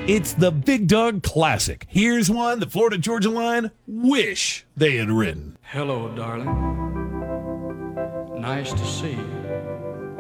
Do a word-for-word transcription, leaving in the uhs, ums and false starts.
It's the Big Dog Classic. Here's one the Florida Georgia Line wish they had written. Hello, darling. Nice to see you.